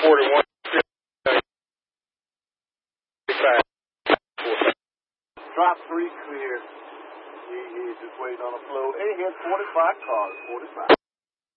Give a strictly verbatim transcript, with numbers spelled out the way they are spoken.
forty-one. Drop three clear. He, he's just waiting on a flow. He hit forty-five cars. forty-five.